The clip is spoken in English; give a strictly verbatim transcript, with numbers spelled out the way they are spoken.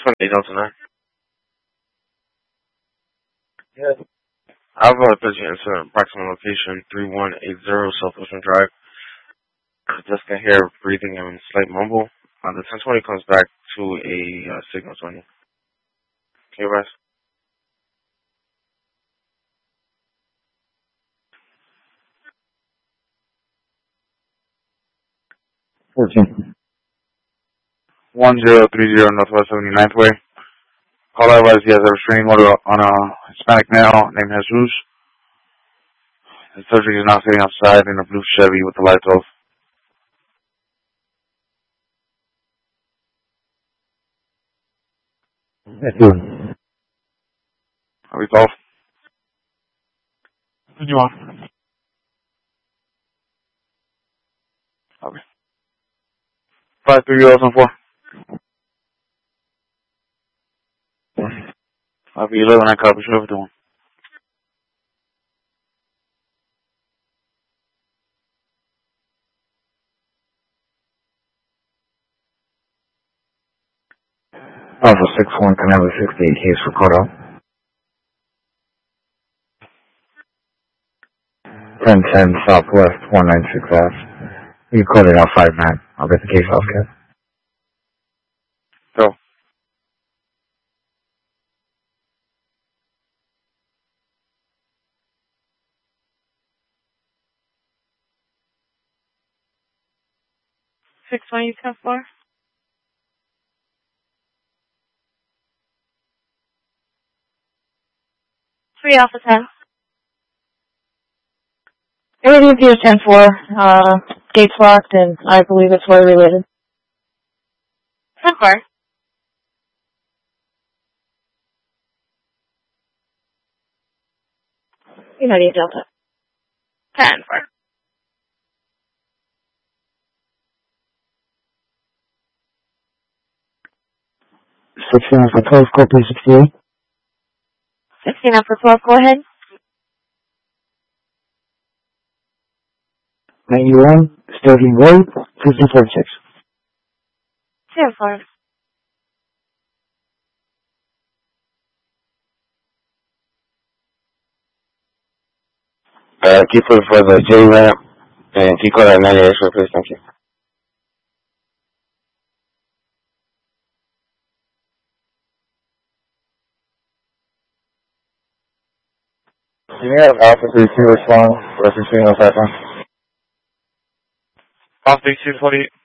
twenty-eight Delta nine. Yeah. I've uh, put you into approximate location three one eight zero South Ocean Drive. Just can hear breathing and slight mumble. Uh, the ten twenty comes back to a uh, signal twenty. Okay, guys. fourteen. one zero three zero Northwest seventy-ninth Way. Call advise he has a restraining order on a Hispanic male named Jesus. The subject is now sitting outside in a blue Chevy with the lights off. That's good. Are we off? You on? Okay. five three zero seven four. I'll be eleven, I copy, show everyone. Alpha six one, can I have a sixty-eight case for Cordell? ten ten Southwest one ninety-six F. You can call it out five nine. I'll get the case off, guys. Go. six twenty, ten four. three Alpha ten. Everything appears ten four. Uh, gates locked, and I believe it's weather related. ten four. United Delta. ten four. sixteen for twelve, copy sixty-eight. sixteen up for twelve, go ahead. ninety-one, Sterling Road, fifty forty-six. ten four. Uh, keep it for the J ramp and keep it at ninety-eight, please. Thank you. Do you have Alpha three two respond, referencing on five one? Alpha three two forty-eight.